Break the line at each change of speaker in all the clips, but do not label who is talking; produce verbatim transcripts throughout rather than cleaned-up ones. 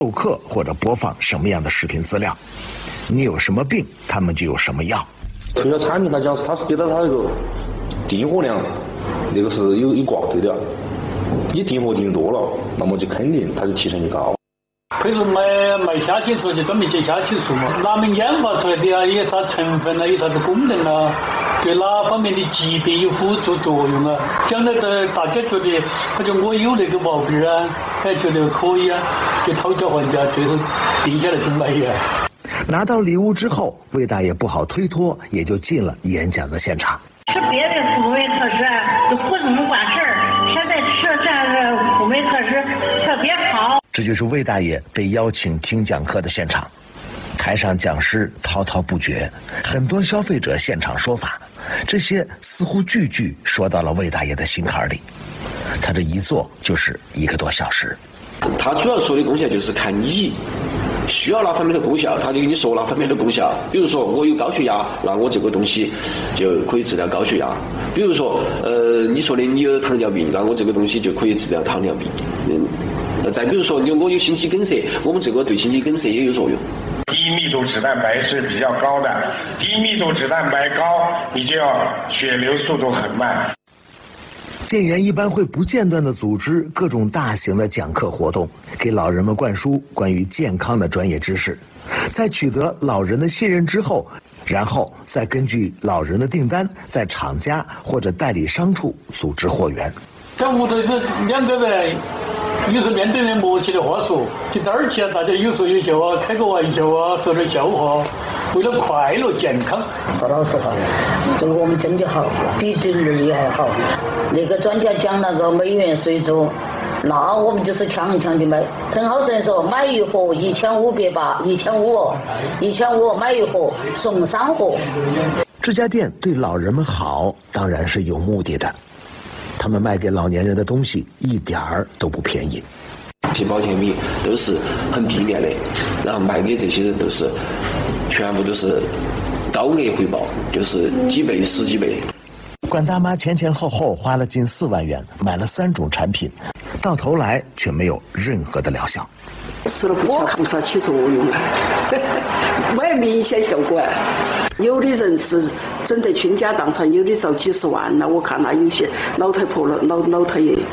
授课或者播放什么样的视频资料。你有什么病，他们就有什么药。
推了产品，他讲是他是给到他那个订货量，那个是有有挂钩的。你订货订多了，那么就肯定它就提成就高。
比如卖卖虾青素就专门结虾青素嘛，哪们研发出来的啊？有啥成分啊？有啥子功能啊？对哪方面的疾病有辅助作用啊？讲的的大家觉得，好像我有那个毛病啊，哎，觉得可以啊，就讨价还价，最后定下来就买呀。
拿到礼物之后，魏大爷不好推脱，也就进了演讲的现场。
吃别的辅酶课时就不怎么管事儿，现在吃这样的辅酶课时特别好。
这就是魏大爷被邀请听讲课的现场，台上讲师滔滔不绝，很多消费者现场说法，这些似乎句句说到了魏大爷的心坎里。他这一坐就是一个多小时。
他主要说的功效就是看你需要哪方面的功效，他就跟你说哪方面的功效。比如说我有高血压，那我这个东西就可以治疗高血压。比如说，呃，你说的你有糖尿病，那我这个东西就可以治疗糖尿病。嗯，再比如说，我有心肌梗塞，我们这个对心肌梗塞也有作用。
低密度脂蛋白是比较高的，低密度脂蛋白高，你就要血流速度很慢。
店员一般会不间断地组织各种大型的讲课活动，给老人们灌输关于健康的专业知识。在取得老人的信任之后，然后再根据老人的订单，在厂家或者代理商处组织货源。
在屋头这两个人，有时候面对面默契的话说，就点儿起啊，大家有说有笑啊，开个玩笑啊，说点笑话，为了快乐健康。
说老实话，对我们真的好，比这儿女还好。那个专家讲那个美元水煮，那我们就是强强的买。陈好生说买一盒一千五百八，一千五，一千五买一盒送三盒。
这家店对老人们好，当然是有目的的。他们卖给老年人的东西一点儿都不便宜，
这保健品都是很低廉的，然后卖给这些人都是全部都是高额回报，就是几倍、十几倍。
管大妈前前后后花了近四万元买了三种产品，到头来却没有任何的疗效。
吃了不晓看不出起作用啊，没有明显效果。有的人是整得倾家荡产，有的时候几十万了。我看那有些老太婆了、老老太爷。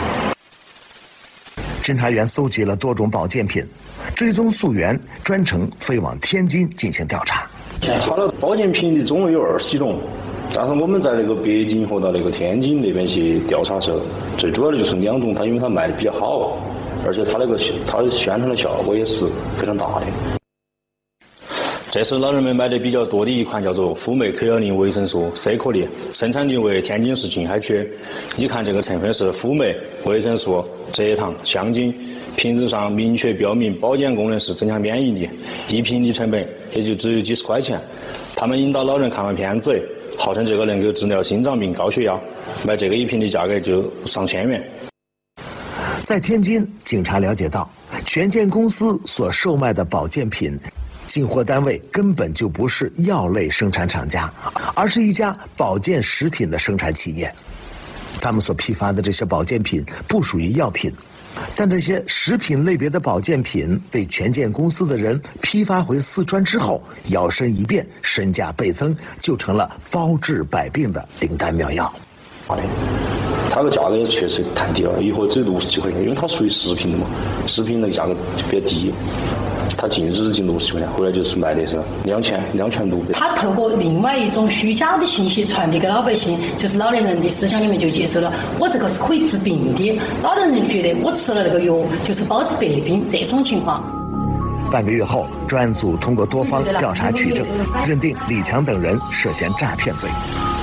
侦查员搜集了多种保健品，追踪溯源，专程飞往天津进行调查。
它的保健品的种类有二十几种。但是我们在那个北京和到那个天津那边去调查的时候，最主要的就是两种，它因为它卖的比较好，而且它那个它宣传的效果也是非常大的。
这是老人们买的比较多的一款叫做辅酶 Q 一零维生素 C 颗粒，生产地为天津市静海区。一看这个成分是辅酶、维生素、蔗糖、香精，瓶子上明确标明保健功能是增强免疫力，一瓶的成本也就只有几十块钱。他们引导老人看完片子，号称这个能够治疗心脏病、高血压，买这个一瓶的价格就上千元。
在天津，警察了解到，权健公司所售卖的保健品，进货单位根本就不是药类生产厂家，而是一家保健食品的生产企业。他们所批发的这些保健品不属于药品，但这些食品类别的保健品被权健公司的人批发回四川之后，摇身一变，身价倍增，就成了包治百病的灵丹妙药。
它个价格也确实太低了，一盒只有六十几块钱，因为它属于食品的嘛，食品那个价格就比较低。他近日进六十块钱，回来就是卖的是两千两千多。
他透过另外一种虚假的信息传递给老百姓，就是老年人的思想里面就接受了，我这个是可以治病的。老年人觉得我吃了那个药就是包治百病，这种情况。
半个月后，专案组通过多方调查取证，认定李强等人涉嫌诈骗罪。